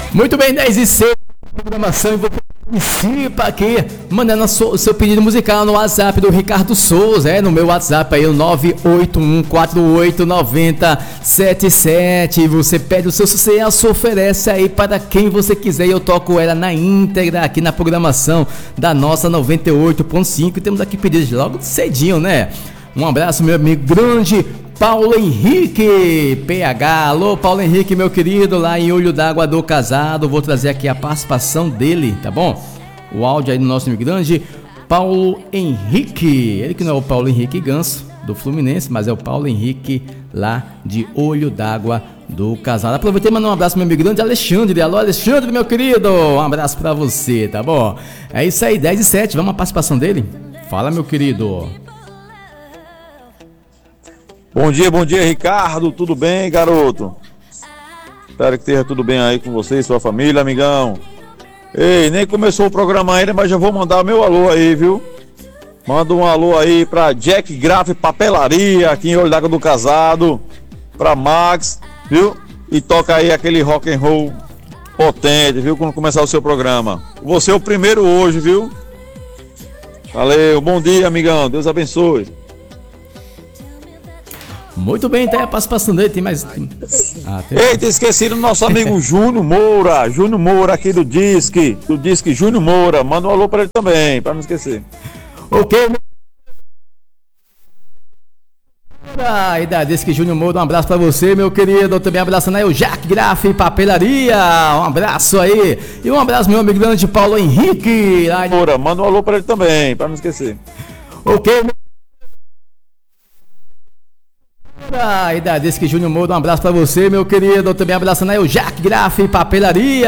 Muito bem, 10h06, programação, e você participa aqui, mandando o seu pedido musical no WhatsApp do Ricardo Souza, no meu WhatsApp aí, o 981489077. Você pede o seu sucesso, oferece aí para quem você quiser e eu toco ela na íntegra aqui na programação da nossa 98.5. E temos aqui pedidos logo cedinho, né? Um abraço, meu amigo grande Paulo Henrique, PH. Alô, Paulo Henrique, meu querido, lá em Olho d'Água do Casado. Vou trazer aqui a participação dele, tá bom? O áudio aí do nosso amigo grande Paulo Henrique. Ele que não é o Paulo Henrique Ganso, do Fluminense, mas é o Paulo Henrique lá de Olho d'Água do Casado. Aproveitei e mandar um abraço pro meu amigo grande Alexandre. Alô, Alexandre, meu querido, um abraço pra você, tá bom? É isso aí, 10h07, vamos à participação dele? Fala, meu querido. Bom dia, Ricardo. Tudo bem, garoto? Espero que esteja tudo bem aí com você e sua família, amigão. Ei, nem começou o programa ainda, mas já vou mandar meu alô aí, viu? Manda um alô aí pra Jack Graf Papelaria, aqui em Olho d'Água do Casado. Pra Max, viu? E toca aí aquele rock and roll potente, viu? Quando começar o seu programa. Você é o primeiro hoje, viu? Valeu, bom dia, amigão. Deus abençoe. Muito bem, tá aí a participação dele, tem mais... Eita, esqueci do nosso amigo Júnior Moura aqui do Disque Júnior Moura, manda um alô pra ele também, pra não esquecer. Ok, e da Disque Júnior Moura, um abraço pra você, meu querido, também abraçando aí o Jack Graf Papelaria, um abraço aí, e um abraço meu amigo grande Paulo Henrique. Moura, manda um alô pra ele também, pra não esquecer. Ok, e da Disque Júnior Moura, um abraço pra você, meu querido. Também abraçando aí o Jack Graf Papelaria.